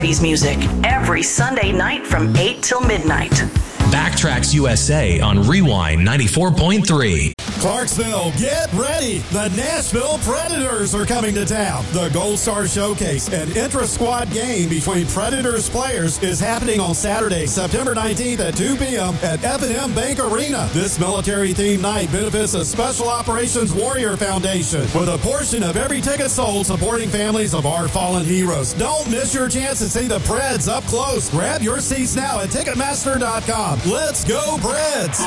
Music every Sunday night from 8 till midnight. Backtracks USA on Rewind 94.3. Clarksville, get ready. The Nashville Predators are coming to town. The Gold Star Showcase, an intra-squad game between Predators players, is happening on Saturday, September 19th at 2 p.m. at F&M Bank Arena. This military-themed night benefits the Special Operations Warrior Foundation, with a portion of every ticket sold supporting families of our fallen heroes. Don't miss your chance to see the Preds up close. Grab your seats now at Ticketmaster.com. Let's go, Preds!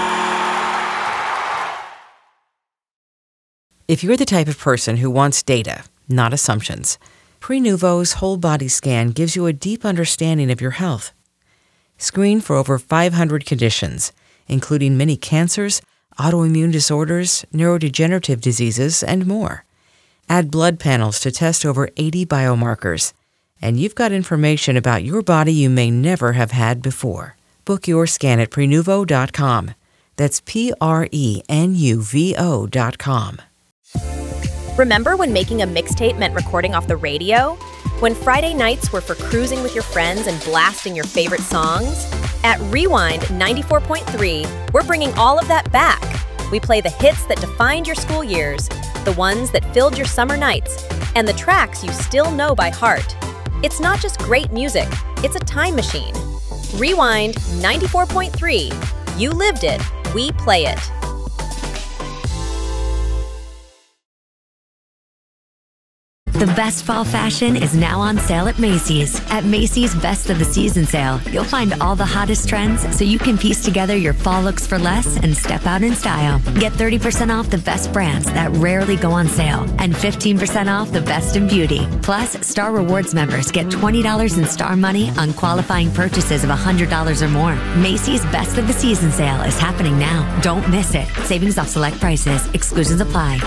If you're the type of person who wants data, not assumptions, Prenuvo's whole body scan gives you a deep understanding of your health. Screen for over 500 conditions, including many cancers, autoimmune disorders, neurodegenerative diseases, and more. Add blood panels to test over 80 biomarkers, and you've got information about your body you may never have had before. Book your scan at Prenuvo.com. That's Prenuvo.com. Remember when making a mixtape meant recording off the radio? When Friday nights were for cruising with your friends and blasting your favorite songs? At Rewind 94.3, we're bringing all of that back. We play the hits that defined your school years, the ones that filled your summer nights, and the tracks you still know by heart. It's not just great music, it's a time machine. Rewind 94.3. You lived it, we play it. The best fall fashion is now on sale at Macy's. At Macy's Best of the Season sale, you'll find all the hottest trends so you can piece together your fall looks for less and step out in style. Get 30% off the best brands that rarely go on sale and 15% off the best in beauty. Plus, Star Rewards members get $20 in Star money on qualifying purchases of $100 or more. Macy's Best of the Season sale is happening now. Don't miss it. Savings off select prices. Exclusions apply.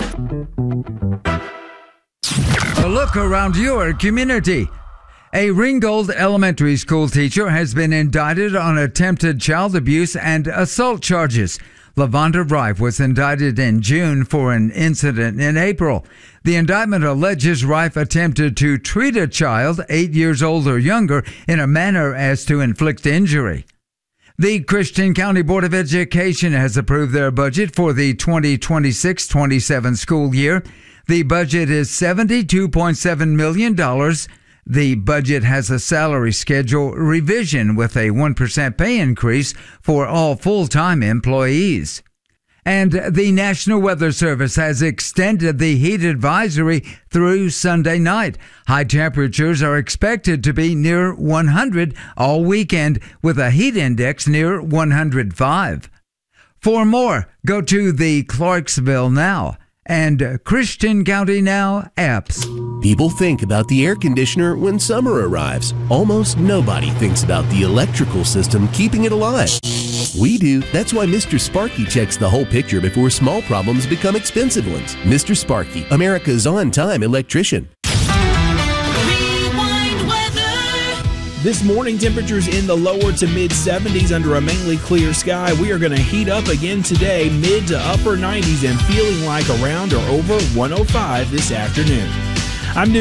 A look around your community. A Ringgold Elementary School teacher has been indicted on attempted child abuse and assault charges. LaVonda Rife was indicted in June for an incident in April. The indictment alleges Rife attempted to treat a child 8 years old or younger in a manner as to inflict injury. The Christian County Board of Education has approved their budget for the 2026-27 school year. The budget is $72.7 million. The budget has a salary schedule revision with a 1% pay increase for all full-time employees. And the National Weather Service has extended the heat advisory through Sunday night. High temperatures are expected to be near 100 all weekend, with a heat index near 105. For more, go to the Clarksville Now and Christian County Now apps. People think about the air conditioner when summer arrives. Almost nobody thinks about the electrical system keeping it alive. We do. That's why Mr. Sparky checks the whole picture before small problems become expensive ones. Mr. Sparky, America's on-time electrician. This morning, temperatures in the lower to mid-70s under a mainly clear sky. We are going to heat up again today, mid to upper 90s, and feeling like around or over 105 this afternoon. I'm